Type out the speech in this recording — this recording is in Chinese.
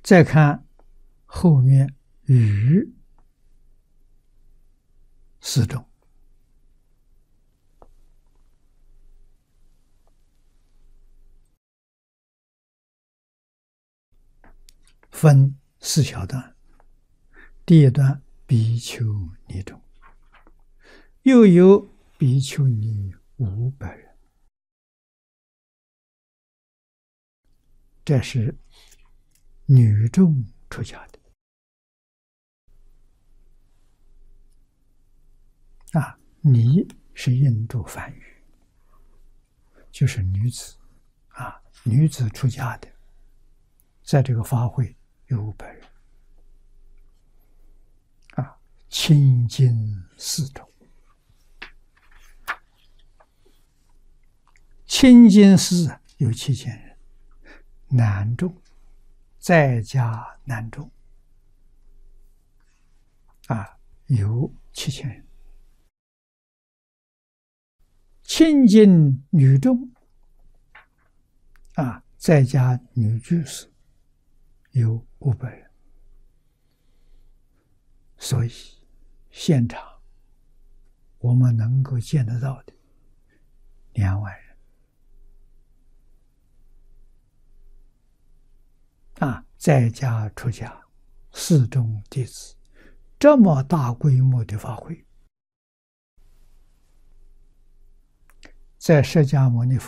再看后面余四种，分四小段。第一段比丘尼众，又有比丘尼500人，这是女众出家的。尼是印度梵语，就是女子女子出家的，在这个法会有500人。清净四众，清净寺有7000人，男众在家男众有7000人，清净女众在家女居士有500人，所以现场我们能够见得到的2万人在家出家4众弟子，这么大规模的法会，在释迦牟尼佛